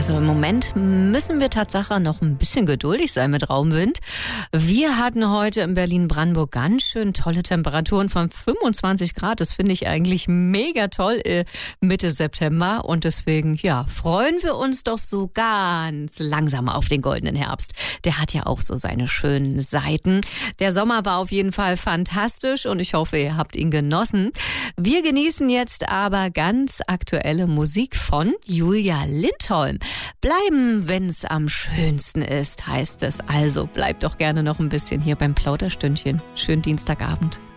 Also im Moment müssen wir Tatsache noch ein bisschen geduldig sein mit Raumwind. Wir hatten heute in Berlin-Brandenburg ganz schön tolle Temperaturen von 25 Grad. Das finde ich eigentlich mega toll Mitte September. Und deswegen, ja, freuen wir uns doch so ganz langsam auf den goldenen Herbst. Der hat ja auch so seine schönen Seiten. Der Sommer war auf jeden Fall fantastisch und ich hoffe, ihr habt ihn genossen. Wir genießen jetzt aber ganz aktuelle Musik von Julia Lindholm. Bleiben, wenn's am schönsten ist, heißt es. Also bleibt doch gerne noch ein bisschen hier beim Plauderstündchen. Schönen Dienstagabend.